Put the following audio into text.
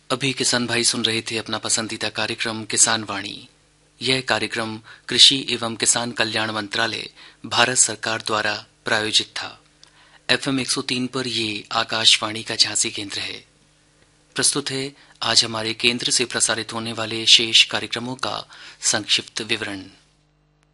अभी किसान भाई सुन रहे थे अपना पसंदीदा कार्यक्रम किसान वाणी। यह कार्यक्रम कृषि एवं किसान कल्याण मंत्रालय भारत सरकार द्वारा प्रायोजित था। FM 103 पर ये आकाशवाणी का झांसी केंद्र है। प्रस्तुत है आज हमारे केंद्र से प्रसारित होने वाले शेष कार्यक्रमों का संक्षिप्त विवरण।